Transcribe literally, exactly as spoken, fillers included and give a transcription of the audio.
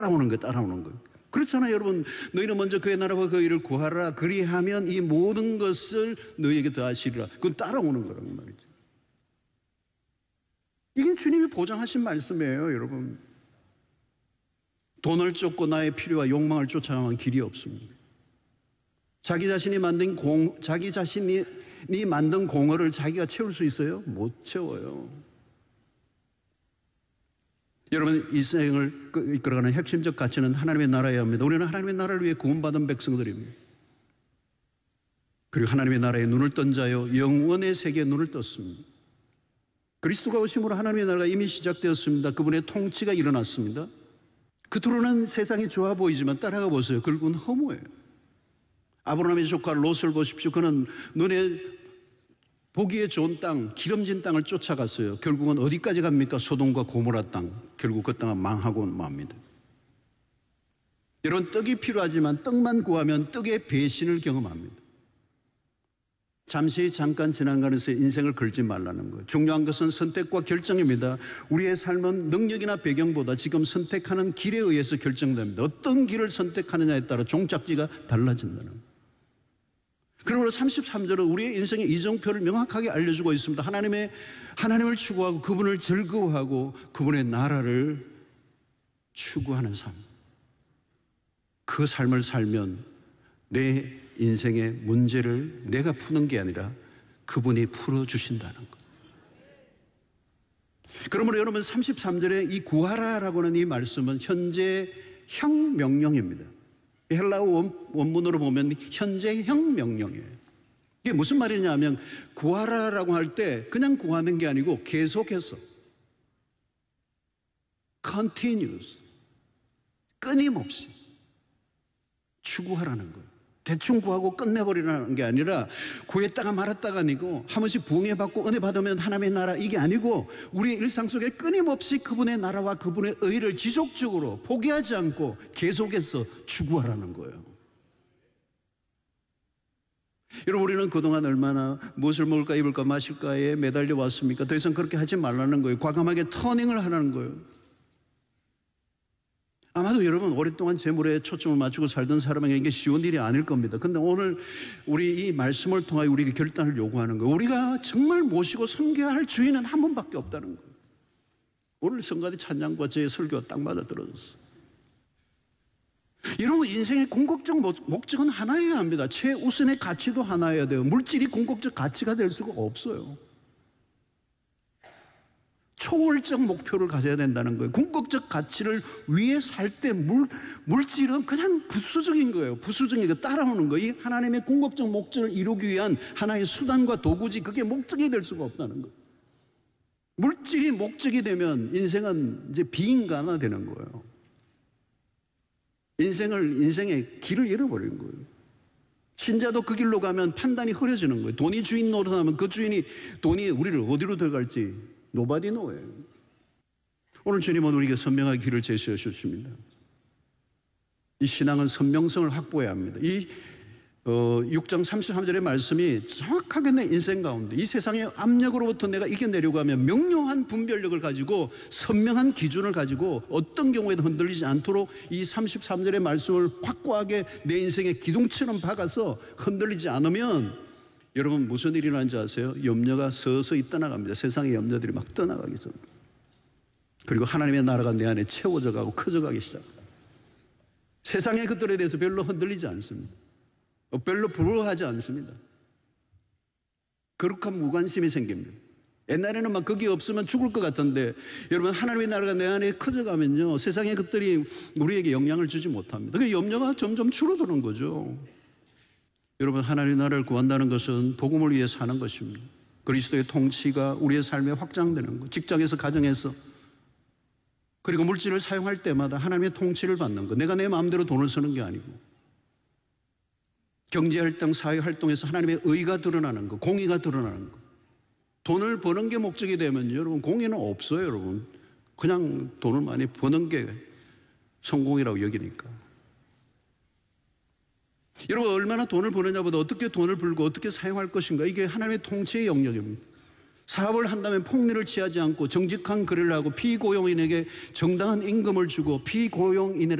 따라오는 거예요. 따라오는 거예요. 그렇잖아요, 여러분. 너희는 먼저 그의 나라와 그 일을 구하라. 그리하면 이 모든 것을 너희에게 더하시리라. 그건 따라오는 거란 말이죠. 이게 주님이 보장하신 말씀이에요, 여러분. 돈을 쫓고 나의 필요와 욕망을 쫓아가면 길이 없습니다. 자기 자신이 만든 공, 자기 자신이 만든 공허를 자기가 채울 수 있어요? 못 채워요. 여러분, 이 생을 이끌어가는 핵심적 가치는 하나님의 나라여야 합니다. 우리는 하나님의 나라를 위해 구원받은 백성들입니다. 그리고 하나님의 나라에 눈을 뜬 자요, 영원의 세계에 눈을 떴습니다. 그리스도가 오심으로 하나님의 나라가 이미 시작되었습니다. 그분의 통치가 일어났습니다. 겉으로는 세상이 좋아 보이지만 따라가 보세요. 결국은 허무해요. 아브라함의 조카 롯을 보십시오. 그는 눈에 보기에 좋은 땅, 기름진 땅을 쫓아갔어요. 결국은 어디까지 갑니까? 소돔과 고모라 땅. 결국 그 땅은 망하고 맙니다. 여러분, 떡이 필요하지만 떡만 구하면 떡의 배신을 경험합니다. 잠시 잠깐 지나가면서 인생을 걸지 말라는 거예요. 중요한 것은 선택과 결정입니다. 우리의 삶은 능력이나 배경보다 지금 선택하는 길에 의해서 결정됩니다. 어떤 길을 선택하느냐에 따라 종착지가 달라진다는 거예요. 그러므로 삼십삼 절은 우리의 인생의 이정표를 명확하게 알려주고 있습니다. 하나님의, 하나님을 추구하고 그분을 즐거워하고 그분의 나라를 추구하는 삶. 그 삶을 살면 내 인생의 문제를 내가 푸는 게 아니라 그분이 풀어주신다는 것. 그러므로 여러분, 삼십삼 절에 이 구하라라고 하는 이 말씀은 현재형 명령입니다. 헬라어 원문으로 보면 현재형 명령이에요. 이게 무슨 말이냐 하면 구하라라고 할 때 그냥 구하는 게 아니고 계속해서 continuous, 끊임없이 추구하라는 거예요. 대충 구하고 끝내버리라는 게 아니라 구했다가 말았다가 아니고 한 번씩 부흥해받고 은혜 받으면 하나님의 나라, 이게 아니고 우리의 일상 속에 끊임없이 그분의 나라와 그분의 의를 지속적으로 포기하지 않고 계속해서 추구하라는 거예요. 여러분, 우리는 그동안 얼마나 무엇을 먹을까 입을까 마실까에 매달려 왔습니까? 더 이상 그렇게 하지 말라는 거예요. 과감하게 터닝을 하라는 거예요. 아마도 여러분 오랫동안 재물에 초점을 맞추고 살던 사람에게 이게 쉬운 일이 아닐 겁니다. 그런데 오늘 우리 이 말씀을 통하여 우리에게 결단을 요구하는 거예요. 우리가 정말 모시고 섬겨야 할 주인은 한 분밖에 없다는 거예요. 오늘 성가대 찬양과 제 설교가 딱 맞아 떨어졌어요. 여러분, 인생의 궁극적 목적은 하나여야 합니다. 최우선의 가치도 하나여야 돼요. 물질이 궁극적 가치가 될 수가 없어요. 초월적 목표를 가져야 된다는 거예요. 궁극적 가치를 위해 살 때 물, 물질은 그냥 부수적인 거예요. 부수적인 거 따라오는 거예요. 이 하나님의 궁극적 목적을 이루기 위한 하나의 수단과 도구지 그게 목적이 될 수가 없다는 거예요. 물질이 목적이 되면 인생은 이제 비인간화 되는 거예요. 인생을, 인생의 길을 잃어버리는 거예요. 신자도 그 길로 가면 판단이 흐려지는 거예요. 돈이 주인 노릇하면 그 주인이 돈이 우리를 어디로 들어갈지 Nobody knows. 오늘 주님은 우리에게 선명하게 길을 제시해 주십니다. 이 신앙은 선명성을 확보해야 합니다. 이 어, 육 장 삼십삼 절의 말씀이 정확하게 내 인생 가운데 이 세상의 압력으로부터 내가 이겨내려고 하면 명료한 분별력을 가지고 선명한 기준을 가지고 어떤 경우에도 흔들리지 않도록 이 삼십삼 절의 말씀을 확고하게 내 인생의 기둥처럼 박아서 흔들리지 않으면 여러분 무슨 일이 일어나는지 아세요? 염려가 서서히 떠나갑니다. 세상의 염려들이 막 떠나가기 전. 그리고 하나님의 나라가 내 안에 채워져 가고 커져 가기 시작합니다. 세상의 것들에 대해서 별로 흔들리지 않습니다. 별로 부러워하지 않습니다. 거룩한 무관심이 생깁니다. 옛날에는 막 거기 없으면 죽을 것 같은데 여러분, 하나님의 나라가 내 안에 커져가면요 세상의 것들이 우리에게 영향을 주지 못합니다. 그 염려가 점점 줄어드는 거죠. 여러분, 하나님의 나라를 구한다는 것은 복음을 위해 사는 것입니다. 그리스도의 통치가 우리의 삶에 확장되는 것, 직장에서 가정에서, 그리고 물질을 사용할 때마다 하나님의 통치를 받는 것. 내가 내 마음대로 돈을 쓰는 게 아니고 경제활동, 사회활동에서 하나님의 의가 드러나는 것, 공의가 드러나는 것. 돈을 버는 게 목적이 되면 여러분 공의는 없어요. 여러분 그냥 돈을 많이 버는 게 성공이라고 여기니까. 여러분, 얼마나 돈을 버느냐보다 어떻게 돈을 벌고 어떻게 사용할 것인가, 이게 하나님의 통치의 영역입니다. 사업을 한다면 폭리를 취하지 않고 정직한 거래를 하고 피고용인에게 정당한 임금을 주고 피고용인의